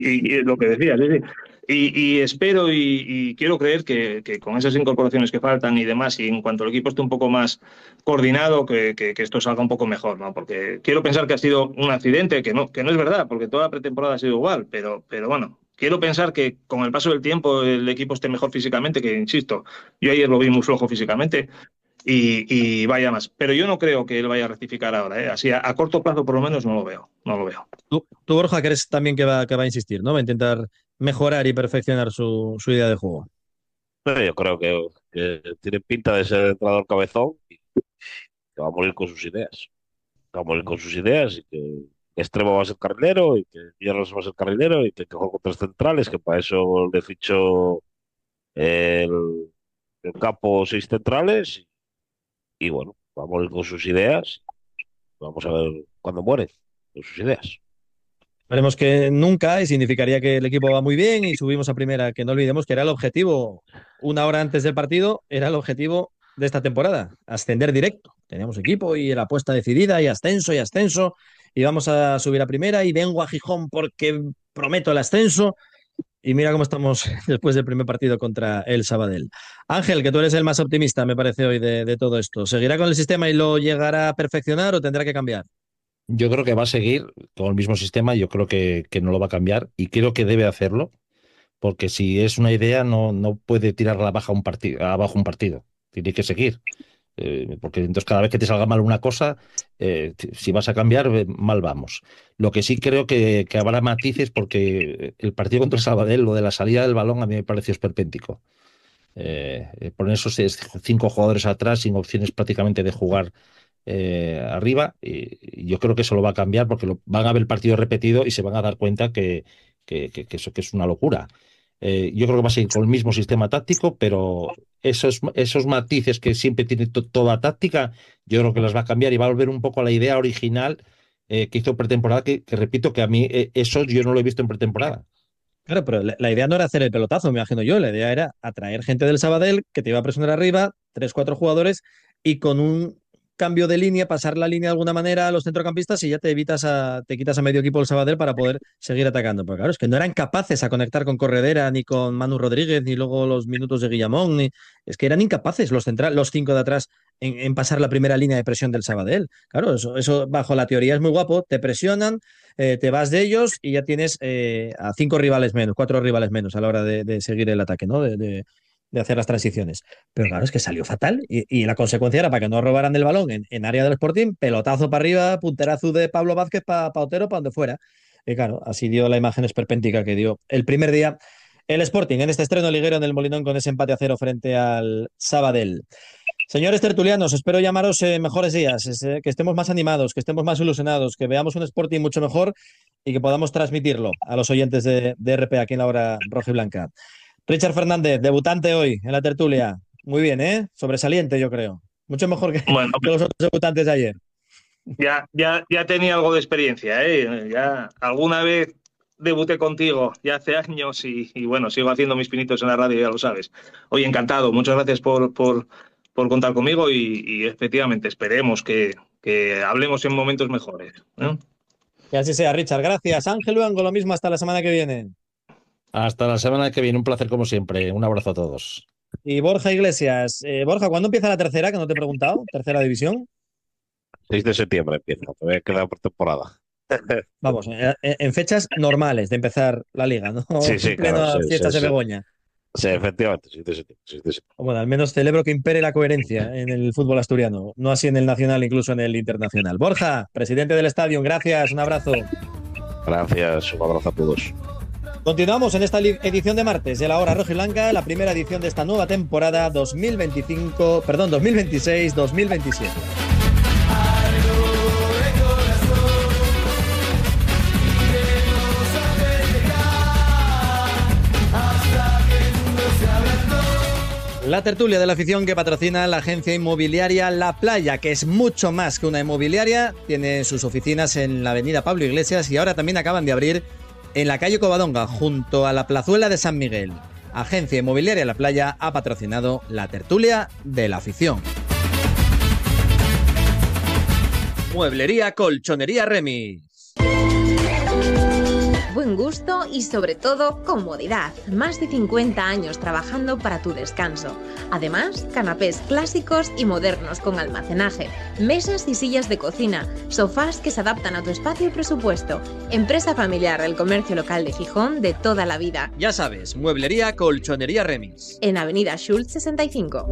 Y lo que decías, sí, sí. Y espero y quiero creer que con esas incorporaciones que faltan y demás, y en cuanto el equipo esté un poco más coordinado, que esto salga un poco mejor, ¿no? Porque quiero pensar que ha sido un accidente, que no es verdad, porque toda la pretemporada ha sido igual, pero bueno, quiero pensar que con el paso del tiempo el equipo esté mejor físicamente, que insisto, yo ayer lo vi muy flojo físicamente, y vaya más. Pero yo no creo que él vaya a rectificar ahora, ¿eh? Así a corto plazo por lo menos no lo veo, no lo veo. Tú, Borja, crees también que va a insistir, ¿no? Va a intentar mejorar y perfeccionar su idea de juego. Pero yo creo que tiene pinta de ser entrenador cabezón y que va a morir con sus ideas. Va a morir con sus ideas y que Extremo va a ser carrilero y que Hierros va a ser carrilero y que juega con tres centrales, que para eso le fichó el, el campo seis centrales y bueno, va a morir con sus ideas. Vamos a ver cuándo muere con sus ideas. Esperemos que nunca, y significaría que el equipo va muy bien y subimos a primera, que no olvidemos que era el objetivo, una hora antes del partido, era el objetivo de esta temporada, ascender directo. Teníamos equipo y era apuesta decidida y ascenso, y vamos a subir a primera y vengo a Gijón porque prometo el ascenso. Y mira cómo estamos después del primer partido contra el Sabadell. Ángel, que tú eres el más optimista, me parece hoy, de todo esto. ¿Seguirá con el sistema y lo llegará a perfeccionar o tendrá que cambiar? Yo creo que va a seguir con el mismo sistema, yo creo que no lo va a cambiar y creo que debe hacerlo, porque si es una idea no puede tirarla baja un partido, abajo un partido, tiene que seguir. Porque entonces cada vez que te salga mal una cosa, si vas a cambiar, mal vamos. Lo que sí creo que habrá matices porque el partido contra el Sabadell, lo de la salida del balón, a mí me pareció esperpéntico. Poner esos cinco jugadores atrás sin opciones prácticamente de jugar arriba, y yo creo que eso lo va a cambiar porque van a ver el partido repetido y se van a dar cuenta que eso que es una locura. Yo creo que va a seguir con el mismo sistema táctico, pero esos matices que siempre tiene toda táctica, yo creo que las va a cambiar y va a volver un poco a la idea original que hizo pretemporada, que repito que a mí eso yo no lo he visto en pretemporada. Claro, pero la idea no era hacer el pelotazo, me imagino yo. La idea era atraer gente del Sabadell que te iba a presionar arriba, tres, cuatro jugadores, y con un cambio de línea, pasar la línea de alguna manera a los centrocampistas y ya te quitas a medio equipo del Sabadell para poder seguir atacando. Pero claro, es que no eran capaces a conectar con Corredera, ni con Manu Rodríguez, ni luego los minutos de Guillamón, es que eran incapaces los cinco de atrás en pasar la primera línea de presión del Sabadell. Claro, eso bajo la teoría es muy guapo, te presionan, te vas de ellos y ya tienes a cinco rivales menos, cuatro rivales menos a la hora de seguir el ataque, ¿no? De hacer las transiciones. Pero claro, es que salió fatal y la consecuencia era para que no robaran el balón en área del Sporting, pelotazo para arriba, punterazo de Pablo Vázquez para Otero, para donde fuera. Y claro, así dio la imagen esperpéntica que dio el primer día el Sporting en este estreno liguero en el Molinón con ese empate a cero frente al Sabadell. Señores tertulianos, espero llamaros en mejores días, que estemos más animados, que estemos más ilusionados, que veamos un Sporting mucho mejor y que podamos transmitirlo a los oyentes de RP aquí en la hora roja y blanca. Richard Fernández, debutante hoy en la tertulia. Muy bien, ¿eh? Sobresaliente, yo creo. Mucho mejor Bueno, que los otros debutantes de ayer. ya tenía algo de experiencia, ¿eh? Ya alguna vez debuté contigo, ya hace años, y bueno, sigo haciendo mis pinitos en la radio, ya lo sabes. Oye, encantado, muchas gracias por contar conmigo y efectivamente esperemos que hablemos en momentos mejores, ¿eh? Que así sea, Richard. Gracias. Ángel Luango, lo mismo hasta la semana que viene. Hasta la semana que viene, un placer como siempre. Un abrazo a todos. Y Borja Iglesias. Borja, ¿cuándo empieza la tercera? Que no te he preguntado. ¿Tercera división? 6 de septiembre empieza, todavía queda por temporada. Vamos, en fechas normales de empezar la liga, ¿no? Sí, En sí, claro, plena sí, sí, fiestas de sí. Begoña. Sí, efectivamente, 6 de septiembre, 6 de septiembre. Bueno, al menos celebro que impere la coherencia en el fútbol asturiano, no así en el nacional, incluso en el internacional. Borja, presidente del estadio, gracias, un abrazo. Gracias, un abrazo a todos. Continuamos en esta edición de martes de la Hora Roja y Blanca, la primera edición de esta nueva temporada 2026-2027. La tertulia de la afición que patrocina la agencia inmobiliaria La Playa, que es mucho más que una inmobiliaria, tiene sus oficinas en la avenida Pablo Iglesias y ahora también acaban de abrir en la calle Covadonga, junto a la plazuela de San Miguel. Agencia Inmobiliaria La Playa ha patrocinado la tertulia de la afición. Mueblería Colchonería Remis. buen gusto y sobre todo comodidad. Más de 50 años trabajando para tu descanso. Además, canapés clásicos y modernos con almacenaje, mesas y sillas de cocina, sofás que se adaptan a tu espacio y presupuesto. Empresa familiar del comercio local de Gijón de toda la vida. Ya sabes, mueblería Colchonería Remis. En Avenida Schultz 65.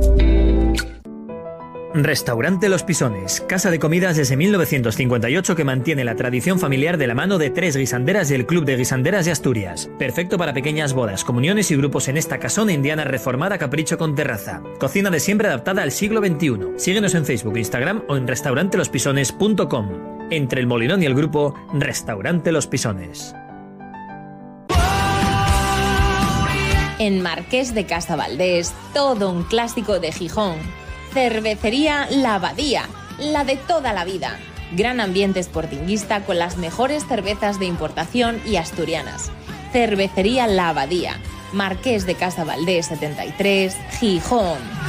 Restaurante Los Pisones, casa de comidas desde 1958 que mantiene la tradición familiar de la mano de 3 guisanderas del Club de Guisanderas de Asturias. Perfecto para pequeñas bodas, comuniones y grupos en esta casona indiana reformada capricho con terraza. Cocina de siempre adaptada al siglo XXI. Síguenos en Facebook, Instagram o en restaurantelospisones.com. Entre el Molinón y el grupo, Restaurante Los Pisones. En Marqués de Casavaldés, todo un clásico de Gijón. Cervecería La Abadía, la de toda la vida. Gran ambiente sportinguista con las mejores cervezas de importación y asturianas. Cervecería La Abadía, Marqués de Casavaldés 73, Gijón.